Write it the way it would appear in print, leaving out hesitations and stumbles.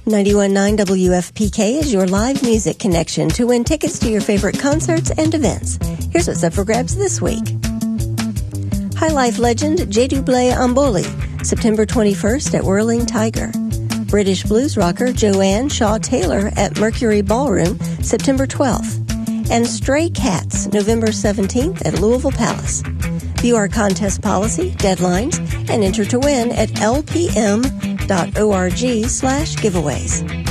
91.9 WFPK is your live music connection to win tickets to your favorite concerts and events. Here's what's up for grabs this week. High Life legend Jedublaye Amboli, September 21st at Whirling Tiger. British blues rocker Joanne Shaw Taylor at Mercury Ballroom, September 12th. And Stray Cats, November 17th at Louisville Palace. View our contest policy, deadlines, and enter to win at lpm.org/giveaways.